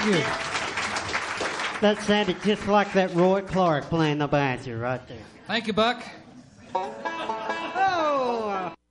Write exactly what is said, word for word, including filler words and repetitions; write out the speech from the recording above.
Thank you. That sounded just like that Roy Clark playing the banjo right there. Thank you, Buck.